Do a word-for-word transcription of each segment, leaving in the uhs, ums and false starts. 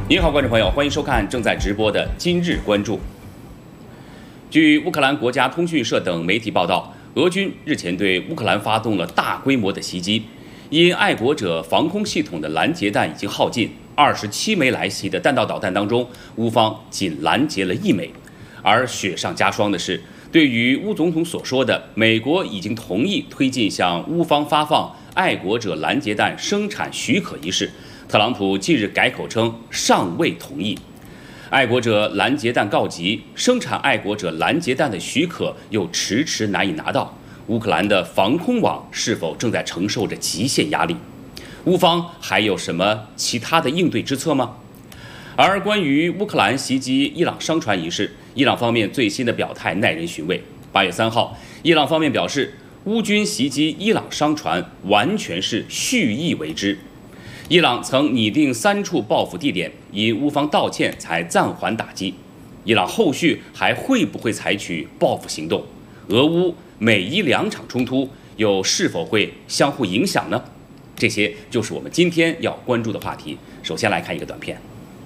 您好，观众朋友，欢迎收看正在直播的《今日关注》。据乌克兰国家通讯社等媒体报道，俄军日前对乌克兰发动了大规模的袭击，因爱国者防空系统的拦截弹已经耗尽，二十七枚来袭的弹道导弹当中，乌方仅拦截了一枚。而雪上加霜的是，对于乌总统所说的美国已经同意推进向乌方发放爱国者拦截弹生产许可一事，特朗普近日改口称尚未同意。爱国者拦截弹告急，生产爱国者拦截弹的许可又迟迟难以拿到，乌克兰的防空网是否正在承受着极限压力？乌方还有什么其他的应对之策吗？而关于乌克兰袭击伊朗商船一事，伊朗方面最新的表态耐人寻味。八月三号，伊朗方面表示，乌军袭击伊朗商船完全是蓄意为之。伊朗曾拟定三处报复地点，因乌方道歉才暂缓打击。伊朗后续还会不会采取报复行动？俄乌美伊两场冲突又是否会相互影响呢？这些就是我们今天要关注的话题。首先来看一个短片。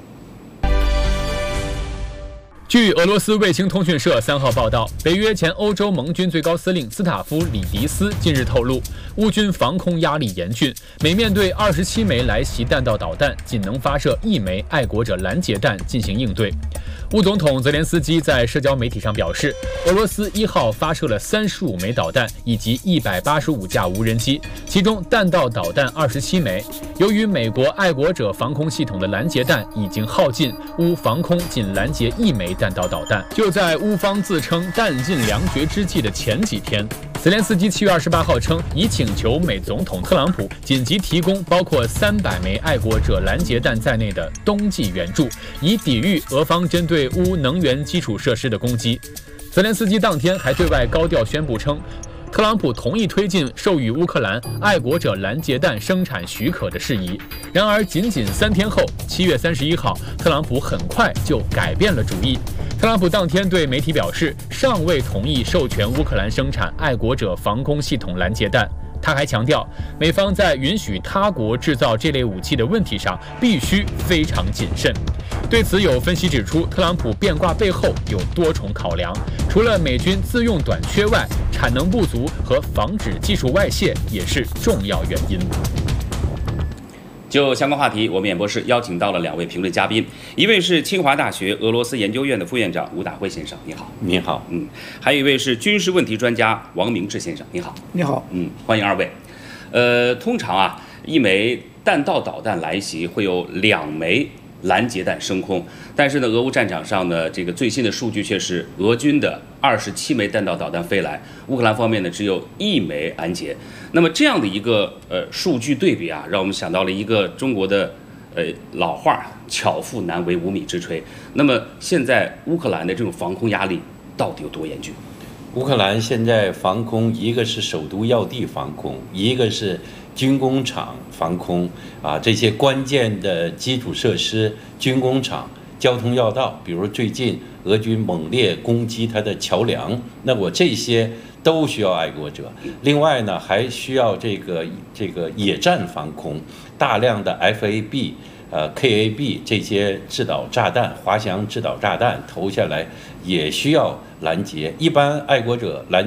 据俄罗斯卫星通讯社三号报道，北约前欧洲盟军最高司令斯塔夫里迪斯近日透露，乌军防空压力严峻，每面对二十七枚来袭弹道导弹，仅能发射一枚爱国者拦截弹进行应对。乌总统泽连斯基在社交媒体上表示，俄罗斯一号发射了三十五枚导弹以及一百八十五架无人机，其中弹道导弹二十七枚。由于美国爱国者防空系统的拦截弹已经耗尽，乌防空仅拦截一枚弹道导弹。就在乌方自称弹尽粮绝之际的前几天，泽连斯基七月二十八号称，已请求美总统特朗普紧急提供包括三百枚爱国者拦截弹在内的冬季援助，以抵御俄方针对乌能源基础设施的攻击。泽连斯基当天还对外高调宣布称，特朗普同意推进授予乌克兰爱国者拦截弹生产许可的事宜。然而，仅仅三天后，七月三十一号，特朗普很快就改变了主意。特朗普当天对媒体表示，尚未同意授权乌克兰生产爱国者防空系统拦截弹。他还强调，美方在允许他国制造这类武器的问题上必须非常谨慎。对此，有分析指出，特朗普变卦背后有多重考量，除了美军自用短缺外，产能不足和防止技术外泄也是重要原因。 就相关话题，我们演播室邀请到了两位评论嘉宾，一位是清华大学俄罗斯研究院的副院长吴大辉先生，你好。 你好。 嗯，还有一位是军事问题专家王明志先生，你好。 你好。 嗯，欢迎二位。呃，通常啊，一枚弹道导弹来袭会有两枚拦截弹升空，但是呢，俄乌战场上呢，这个最新的数据却是俄军的二十七枚弹道导弹飞来，乌克兰方面呢只有一枚拦截。那么这样的一个呃数据对比啊，让我们想到了一个中国的呃老话“巧妇难为无米之炊”。那么现在乌克兰的这种防空压力到底有多严峻？ 乌克兰现在防空，一个是首都要地防空，一个是军工厂防空啊，这些关键的基础设施、军工厂、交通要道，比如最近俄军猛烈攻击它的桥梁，那我这些都需要爱国者。另外呢，还需要这个这个野战防空，大量的 F A B、呃 K A B 这些制导炸弹、滑翔制导炸弹投下来，也需要拦截。一般爱国者拦